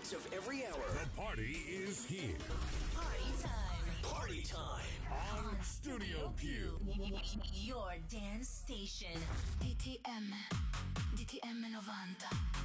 mix of every hour. The party is here. Party time. Party time. On Studio Q. Your dance station. DTM 90.